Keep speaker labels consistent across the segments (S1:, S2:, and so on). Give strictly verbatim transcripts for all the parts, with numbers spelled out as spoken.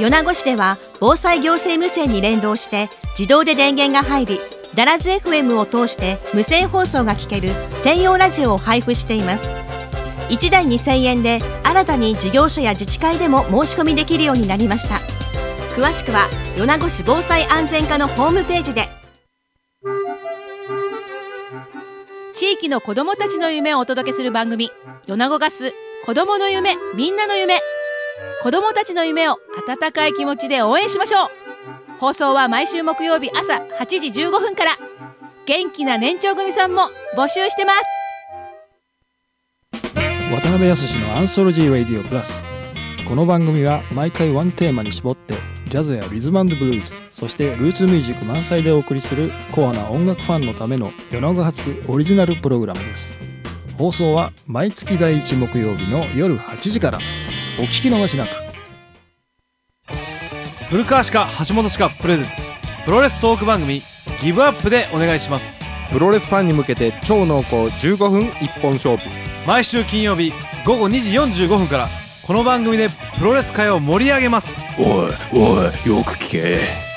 S1: 米子市では防災行政無線に連動して自動で電源が入り、ダラズ エフエム を通して無線放送が聞ける専用ラジオを配布しています。いちだいにせんえんで新たに事業所や自治会でも申し込みできるようになりました。詳しくは米子市防災安全課のホームページで。
S2: 地域の子どもたちの夢をお届けする番組、米子ガス子どもの夢みんなの夢。子どもたちの夢を温かい気持ちで応援しましょう。放送は毎週木曜日朝はちじじゅうごふんから。元気な年長組さんも募集してます。
S3: 渡辺康のアンソロジーラディオプラス。この番組は毎回ワンテーマに絞ってジャズやリズム&ブルーズ、そしてルーツミュージック満載でお送りするコアな音楽ファンのための米子発オリジナルプログラムです。放送は毎月だいいち木曜日の夜はちじから。お聞き逃しなく。
S4: 古川歯科橋本歯科プレゼンツプロレストーク番組ギブアップでお願いします。
S5: プロレスファンに向けて超濃厚じゅうごふん一本勝負。
S4: 毎週金曜日ごごにじよんじゅうごふんから。この番組でプロレス界を盛り上げます。
S6: おいおい、よく聞け。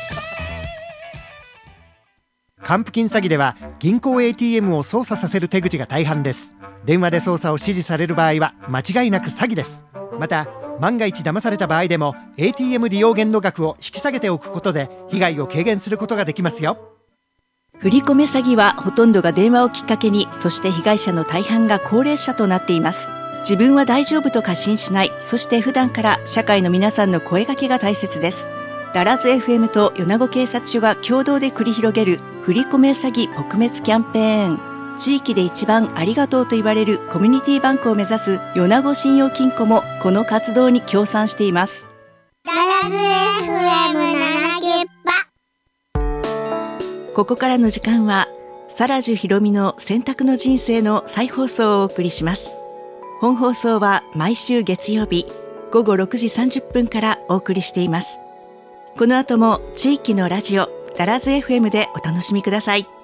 S7: 還付金詐欺では銀行 エーティーエム を操作させる手口が大半です。電話で操作を指示される場合は間違いなく詐欺です。また万が一騙された場合でも エーティーエム 利用限度額を引き下げておくことで被害を軽減することができますよ。
S8: 振り込め詐欺はほとんどが電話をきっかけに、そして被害者の大半が高齢者となっています。自分は大丈夫と過信しない、そして普段から社会の皆さんの声掛けが大切です。ダラズ エフエム と米子警察署が共同で繰り広げる振り込め詐欺撲滅キャンペーン。地域で一番ありがとうと言われるコミュニティバンクを目指す米子信用金庫もこの活動に協賛しています。
S9: ダラズ エフエムなな きっぱ。
S8: ここからの時間はサラジュヒロミの選択の人生の再放送をお送りします。本放送は毎週月曜日ごごろくじさんじゅっぷんからお送りしています。この後も地域のラジオダラズ エフエム でお楽しみください。